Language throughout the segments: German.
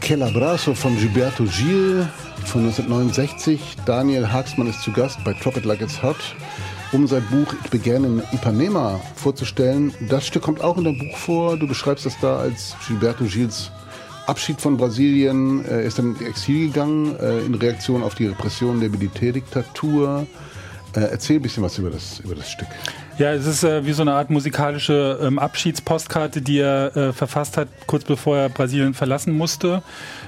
Aquel Abrazo von Gilberto Gil von 1969. Daniel Haaksman ist zu Gast bei Drop It Like It's Hot, um sein Buch It Began in Ipanema vorzustellen. Das Stück kommt auch in deinem Buch vor. Du beschreibst das da als Gilberto Gils Abschied von Brasilien. Er ist dann ins Exil gegangen in Reaktion auf die Repression der Militärdiktatur. Erzähl ein bisschen was über das Stück. Ja, es ist wie so eine Art musikalische Abschiedspostkarte, die er verfasst hat, kurz bevor er Brasilien verlassen musste.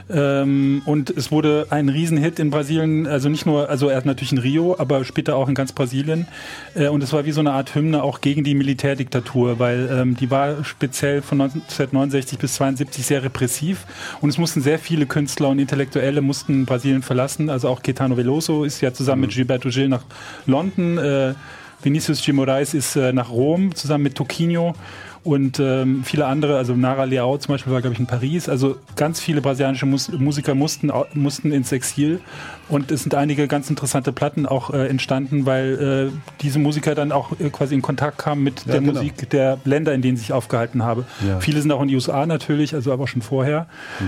Und es wurde ein Riesenhit in Brasilien, also nicht nur, also er hat natürlich in Rio, aber später auch in ganz Brasilien. Und es war wie so eine Art Hymne auch gegen die Militärdiktatur, weil die war speziell von 1969 bis 1972 sehr repressiv. Und es mussten sehr viele Künstler und Intellektuelle mussten Brasilien verlassen. Also auch Caetano Veloso ist ja zusammen mit Gilberto Gil nach London. Vinicius de Moraes ist nach Rom zusammen mit Toquinho und viele andere, also Nara Leão zum Beispiel war, glaube ich, in Paris. Also ganz viele brasilianische Musiker mussten ins Exil und es sind einige ganz interessante Platten auch entstanden, weil diese Musiker dann auch quasi in Kontakt kamen mit der Musik der Länder, in denen sie sich aufgehalten haben. Ja. Viele sind auch in die USA natürlich, also aber schon vorher.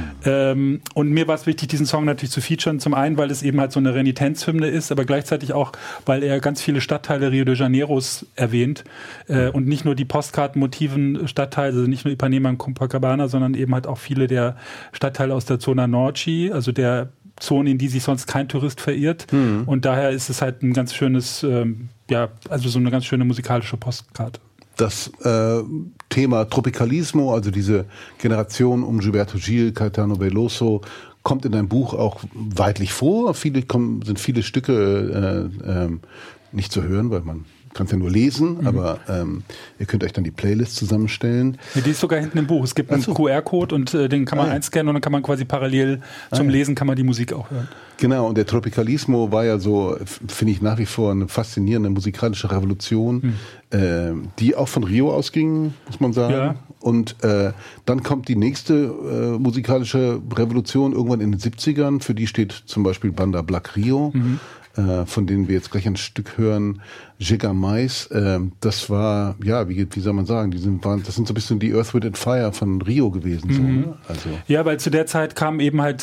Und mir war es wichtig, diesen Song natürlich zu featuren. Zum einen, weil es eben halt so eine Renitenzhymne ist, aber gleichzeitig auch, weil er ganz viele Stadtteile Rio de Janeiros erwähnt und nicht nur die Postkartenmotiven Stadtteile, also nicht nur Ipanema und Copacabana, sondern eben halt auch viele der Stadtteile aus der Zona Norte, also der Zone, in die sich sonst kein Tourist verirrt. Und daher ist es halt ein ganz schönes, also so eine ganz schöne musikalische Postkarte. Das Thema Tropicalismo, also diese Generation um Gilberto Gil, Caetano Veloso, kommt in deinem Buch auch weitlich vor. Sind viele Stücke nicht zu hören, weil man kann es ja nur lesen, aber ihr könnt euch dann die Playlist zusammenstellen. Ja, die ist sogar hinten im Buch. Es gibt einen QR-Code und den kann man einscannen und dann kann man quasi parallel zum Lesen kann man die Musik auch hören. Genau, und der Tropicalismo war ja so, finde ich, nach wie vor eine faszinierende musikalische Revolution, die auch von Rio ausging, muss man sagen. Ja. Und dann kommt die nächste musikalische Revolution irgendwann in den 70ern, für die steht zum Beispiel Banda Black Rio. Von denen wir jetzt gleich ein Stück hören, Giga Mais, das war, ja, wie soll man sagen, das sind so ein bisschen die Earth, Wind and Fire von Rio gewesen. So, ne? Also. Ja, weil zu der Zeit kamen eben halt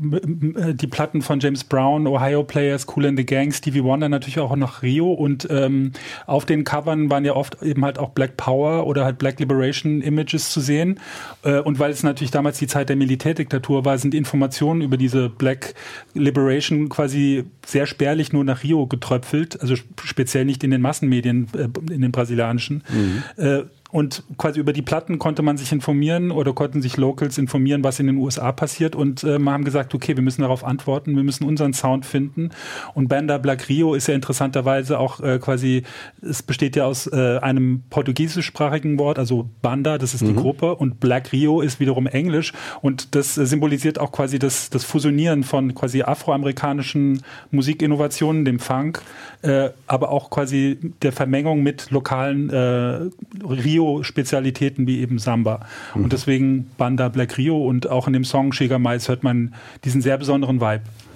die Platten von James Brown, Ohio Players, Kool and the Gang, Stevie Wonder natürlich auch nach Rio und auf den Covern waren ja oft eben halt auch Black Power oder halt Black Liberation Images zu sehen und weil es natürlich damals die Zeit der Militärdiktatur war, sind Informationen über diese Black Liberation quasi sehr spärlich nur nach Rio getröpfelt, also speziell nicht in den Massenmedien, in den brasilianischen. Und quasi über die Platten konnte man sich informieren oder konnten sich Locals informieren, was in den USA passiert. Und wir haben gesagt, okay, wir müssen darauf antworten, wir müssen unseren Sound finden. Und Banda Black Rio ist ja interessanterweise auch quasi, es besteht ja aus einem portugiesischsprachigen Wort, also Banda, das ist die Gruppe, und Black Rio ist wiederum Englisch. Und das symbolisiert auch quasi das Fusionieren von quasi afroamerikanischen Musikinnovationen, dem Funk, aber auch quasi der Vermengung mit lokalen Rio-Spezialitäten wie eben Samba. Und deswegen Banda Black Rio und auch in dem Song Giga Mais hört man diesen sehr besonderen Vibe.